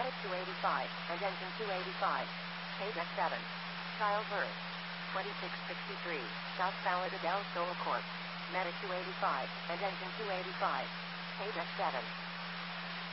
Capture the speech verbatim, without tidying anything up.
Flight two eighty-five, and engine two eighty-five. Paydeck seven. Childbirth. twenty-six sixty-three, southbound Adele Soul Corp. Medic two eighty-five, and engine two eighty-five. Paydeck seven.